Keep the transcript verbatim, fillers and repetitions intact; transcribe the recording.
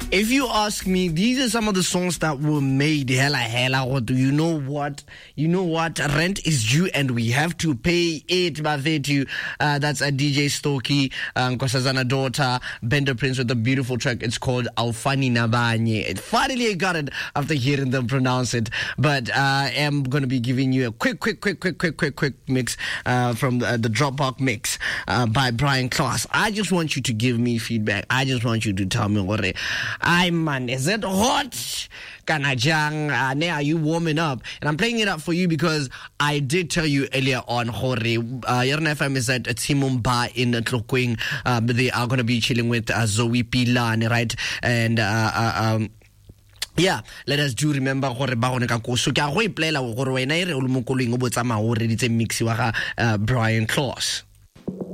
If you ask me, these are some of the songs that were made. Hella, hella, what you know what? You know what? Rent is due and we have to pay it. Bafethu. Uh, that's a D J Stokie, um, Nkosazana Daughter, Bender Prince with a beautiful track. It's called Aufani Nabanye. Finally, I got it after hearing them pronounce it. But uh, I am going to be giving you a quick, quick, quick, quick, quick, quick, quick mix uh, from the, the Dropbox mix uh, by Brian Klaas. I just want you to give me feedback. I just want you to tell me what it I man, is it hot? Kanajang, uh, are you warming up? And I'm playing it up for you because I did tell you earlier on, Hore, uh, Yarn F M is at Timum Bar in Tlokwing. Um, they are going to be chilling with uh, Zoe Pilane, right? And, uh, uh, um, yeah, let us do remember gore ba gone ka koso ke a go iplela gore wena ire o le mokoleng o botsa mahore ditse mix wa ga Brian Klaas.